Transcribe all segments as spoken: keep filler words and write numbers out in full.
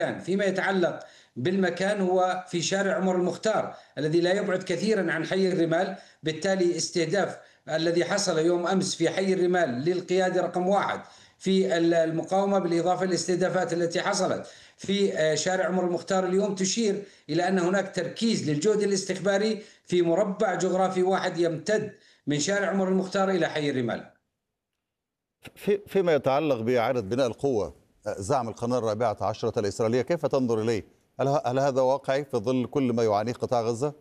فيما يتعلق بالمكان هو في شارع عمر المختار الذي لا يبعد كثيرا عن حي الرمال. بالتالي استهداف الذي حصل يوم أمس في حي الرمال للقيادة رقم واحد في المقاومة، بالإضافة للاستهدافات التي حصلت في شارع عمر المختار اليوم، تشير إلى أن هناك تركيز للجهد الاستخباري في مربع جغرافي واحد يمتد من شارع عمر المختار إلى حي الرمال. في فيما يتعلق بإعادة بناء القوة، زعم القناة الرابعة عشرة الإسرائيلية، كيف تنظر إليه؟ هل هل هذا واقعي في ظل كل ما يعانيه قطاع غزة؟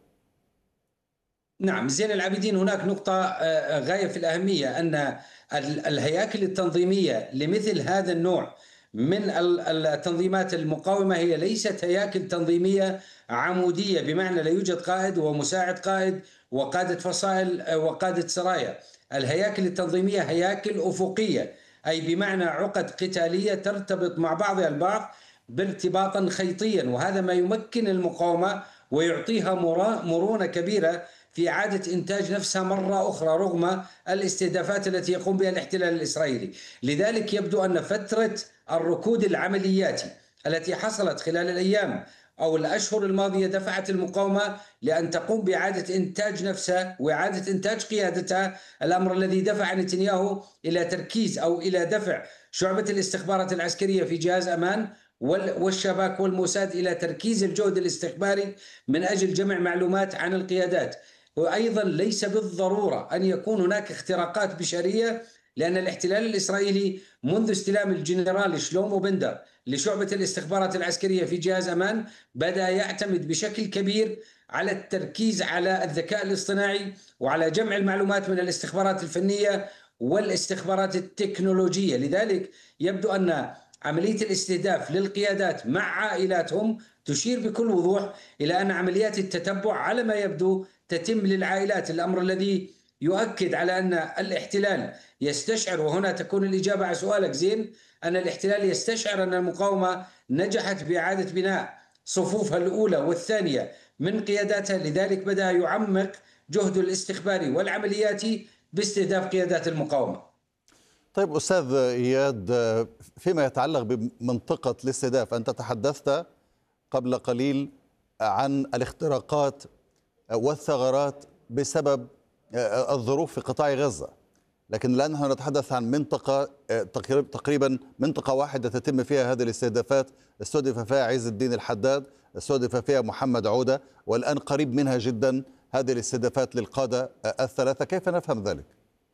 نعم زين العابدين، هناك نقطة غاية في الأهمية، أن الهياكل التنظيمية لمثل هذا النوع من التنظيمات المقاومة هي ليست هياكل تنظيمية عمودية، بمعنى لا يوجد قائد ومساعد قائد وقادة فصائل وقادة سرايا. الهياكل التنظيمية هياكل أفقية، أي بمعنى عقد قتالية ترتبط مع بعضها البعض بارتباطا خيطيا، وهذا ما يمكن المقاومة ويعطيها مرونة كبيرة في إعادة إنتاج نفسها مرة أخرى رغم الاستهدافات التي يقوم بها الاحتلال الإسرائيلي. لذلك يبدو أن فترة الركود العملياتي التي حصلت خلال الأيام أو الأشهر الماضية دفعت المقاومة لأن تقوم بإعادة إنتاج نفسها وإعادة إنتاج قيادتها، الأمر الذي دفع نتنياهو إلى تركيز أو إلى دفع شعبة الاستخبارات العسكرية في جهاز أمان والشباك والموساد إلى تركيز الجهد الاستخباري من أجل جمع معلومات عن القيادات. وأيضا ليس بالضرورة أن يكون هناك اختراقات بشرية، لأن الاحتلال الإسرائيلي منذ استلام الجنرال شلومو بندر لشعبة الاستخبارات العسكرية في جهاز أمان بدأ يعتمد بشكل كبير على التركيز على الذكاء الاصطناعي وعلى جمع المعلومات من الاستخبارات الفنية والاستخبارات التكنولوجية. لذلك يبدو أن عملية الاستهداف للقيادات مع عائلاتهم تشير بكل وضوح إلى أن عمليات التتبع على ما يبدو تتم للعائلات، الأمر الذي يؤكد على أن الاحتلال يستشعر، وهنا تكون الإجابة على سؤالك زين، أن الاحتلال يستشعر أن المقاومة نجحت بإعادة بناء صفوفها الأولى والثانية من قياداتها، لذلك بدأ يعمق جهده الاستخباري والعملياتي باستهداف قيادات المقاومة. طيب أستاذ إياد، فيما يتعلق بمنطقة الاستهداف، أنت تحدثت قبل قليل عن الاختراقات والثغرات بسبب الظروف في قطاع غزة، لكن الآن نحن نتحدث عن منطقة تقريبا منطقة واحدة تتم فيها هذه الاستهدافات، استهدف فيها عز الدين الحداد، استهدف فيها محمد عودة، والآن قريب منها جدا هذه الاستهدافات للقادة الثلاثة. كيف نفهم ذلك؟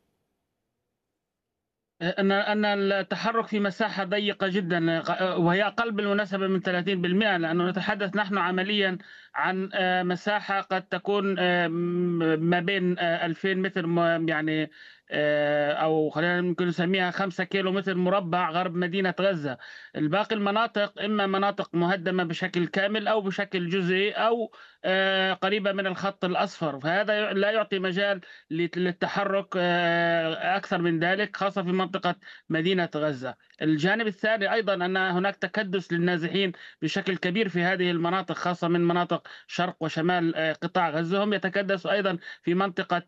أن أن التحرك في مساحة ضيقة جدا، وهي أقل بالمناسبة من ثلاثين بالمئة، لأنه نتحدث نحن عمليا عن مساحة قد تكون ما بين ألفين متر، يعني أو خلينا ممكن نسميها خمسة كيلو متر مربع غرب مدينة غزة. الباقي المناطق إما مناطق مهدمة بشكل كامل أو بشكل جزئي أو قريبة من الخط الأصفر، فهذا لا يعطي مجال للتحرك أكثر من ذلك، خاصة في منطقة مدينة غزة. الجانب الثاني أيضا أن هناك تكدس للنازحين بشكل كبير في هذه المناطق، خاصة من مناطق شرق وشمال قطاع غزة. هم يتكدسوا أيضا في منطقة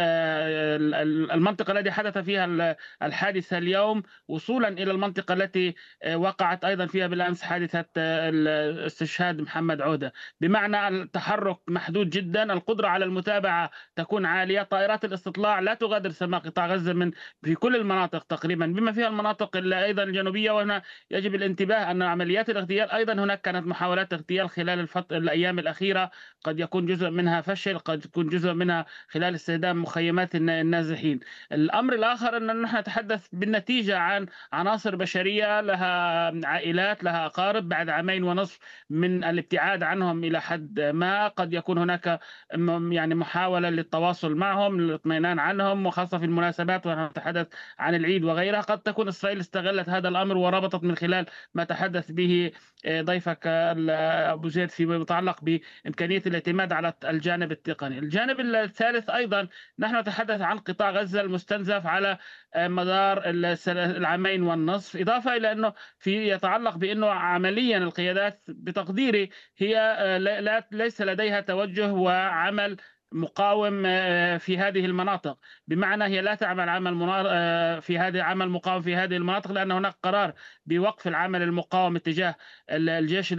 المنطقة التي حدث فيها الحادثة اليوم، وصولا إلى المنطقة التي وقعت أيضا فيها بالأمس حادثة استشهاد محمد عودة. بمعنى التحرك محدود جدا، القدرة على المتابعة تكون عالية، طائرات الاستطلاع لا تغادر سماء قطاع غزة من في كل المناطق تقريبا بما فيها المناطق أيضا الجنوبية. وهنا يجب الانتباه أن عمليات الاغتيال أيضا هناك كانت محاولات اغتيال خلال الفترة الأيام الأخيرة، قد يكون جزء منها فشل، قد يكون جزء منها خلال استهدام مخيمات النازحين. الأمر الآخر أن نحن نتحدث بالنتيجة عن عناصر بشرية لها عائلات لها أقارب بعد عامين ونصف من الابتعاد عنهم إلى حد ما، قد يكون هناك يعني محاولة للتواصل معهم للاطمئنان عنهم، وخاصة في المناسبات ونحن نتحدث عن العيد وغيرها. قد تكون إسرائيل استغلت هذا الأمر وربطت من خلال ما تحدث به ضيفك أبو زيد فيما يتعلق بإمكانية الاعتماد على الجانب التقني. الجانب الثالث أيضا نحن نتحدث عن قطاع غزة المستنزف على مدار العامين والنصف، إضافة إلى أنه في يتعلق بأنه عمليا القيادات بتقديري هي لا ليس لديها توجه وعمل مقاوم في هذه المناطق، بمعنى هي لا تعمل عمل في هذه عمل مقاوم في هذه المناطق، لأن هناك قرار بوقف العمل المقاوم اتجاه الجيش